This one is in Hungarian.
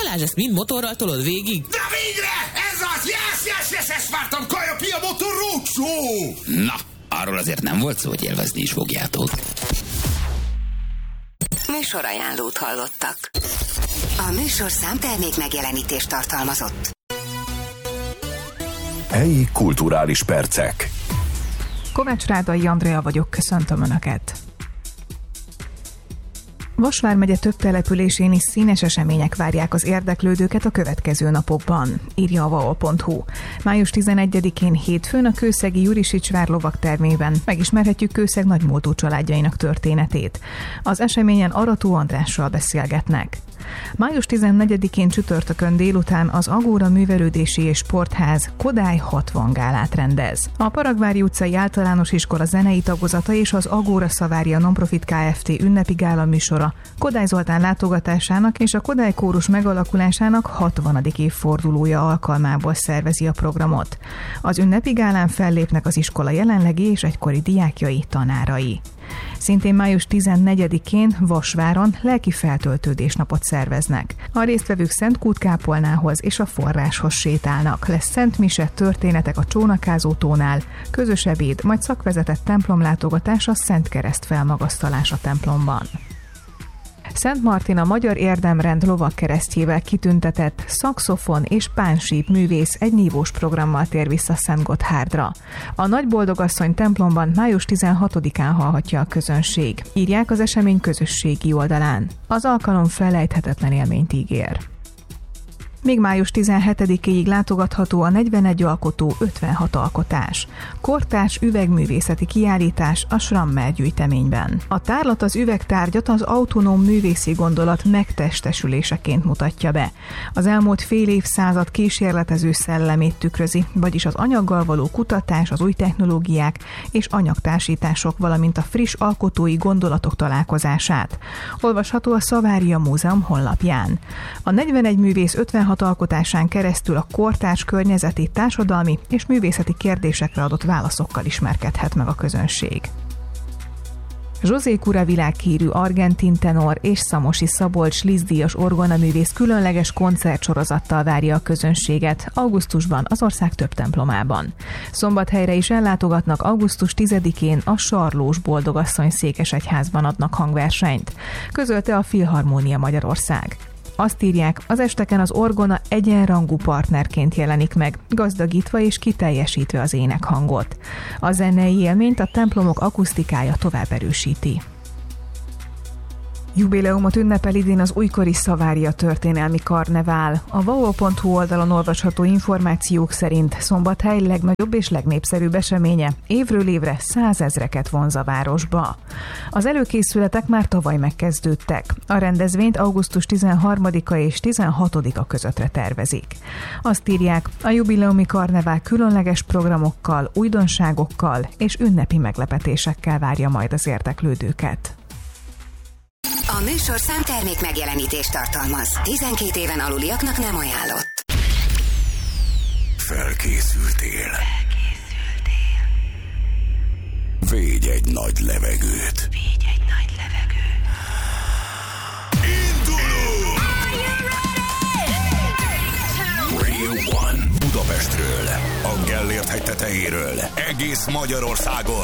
Balázs, ezt mind motorral tolod végig? De végre! Ez az! Yes, ezt vártam! Kaja Pia Motor Roadshow! Na, arról azért nem volt szó, hogy élvezni is fogjátok. Műsorajánlót hallottak. A műsorszám termék megjelenítést tartalmazott. Helyi kulturális percek. Kovács Rádai Andrea vagyok, köszöntöm Önöket. Vas vármegye több településén is színes események várják az érdeklődőket a következő napokban, írja a vao.hu. Május 11-én hétfőn a kőszegi Jurisics vár lovagtermében megismerhetjük Kőszeg nagymúltú családjainak történetét. Az eseményen Arató Andrással beszélgetnek. Május 14-én csütörtökön délután az Agóra Művelődési és Sportház Kodály 60 gálát rendez. A Paragvári utcai általános iskola zenei tagozata és az Agóra Szavária Nonprofit Kft. Ünnepi gála műsora Kodály Zoltán látogatásának és a Kodály kórus megalakulásának 60. évfordulója alkalmából szervezi a programot. Az ünnepi gálán fellépnek az iskola jelenlegi és egykori diákjai, tanárai. Szintén május 14-én Vasváron lelki feltöltődésnapot szerveznek. A résztvevők Szent Kút-kápolnához és a forráshoz sétálnak. Lesz Szent Mise, történetek a Csónakázótónál, közös ebéd, majd szakvezetett templomlátogatás, a Szent Kereszt felmagasztalás a templomban. Szent Martin a Magyar Érdemrend lovagkeresztjével kitüntetett szaxofon és pánsíp művész egy nívós programmal tér vissza Szentgotthárdra. A Nagyboldogasszony templomban május 16-án hallhatja a közönség, írják az esemény közösségi oldalán. Az alkalom felejthetetlen élményt ígér. Még május 17-ig látogatható a 41 alkotó 56 alkotás. Kortárs üvegművészeti kiállítás a Schrammer gyűjteményben. A tárlat az üvegtárgyat az autonóm művészi gondolat megtestesüléseként mutatja be. Az elmúlt fél évszázad kísérletező szellemét tükrözi, vagyis az anyaggal való kutatás, az új technológiák és anyagtársítások, valamint a friss alkotói gondolatok találkozását. Olvasható a Szavária Múzeum honlapján. A 41 művész 56 alkotásán keresztül a kortárs környezeti, társadalmi és művészeti kérdésekre adott válaszokkal ismerkedhet meg a közönség. José Cura világhírű argentin tenor és Szamosi Szabolcs Liszt-díjas orgonaművész különleges koncertsorozattal várja a közönséget augusztusban az ország több templomában. Szombathelyre is ellátogatnak, augusztus 10-én a Sarlós Boldogasszony székesegyházban adnak hangversenyt, közölte a Filharmónia Magyarország. Azt írják, az esteken az orgona egyenrangú partnerként jelenik meg, gazdagítva és kiteljesítve az énekhangot. A zenei élményt a templomok akusztikája tovább erősíti. Jubileumot ünnepel idén az újkori Szavária történelmi karnevál. A vao.hu oldalon olvasható információk szerint Szombathely legnagyobb és legnépszerűbb eseménye, évről évre 100 000-eket vonz a városba. Az előkészületek már tavaly megkezdődtek. A rendezvényt augusztus 13-a és 16-a közöttre tervezik. Azt írják, a jubileumi karnevál különleges programokkal, újdonságokkal és ünnepi meglepetésekkel várja majd az érdeklődőket. A műsorszám termék megjelenítést tartalmaz. 12 éven aluliaknak nem ajánlott. Felkészültél. Védj egy nagy levegőt. Indulunk! Radio One Budapestről, a Gellért hegy tetejéről, egész Magyarországon.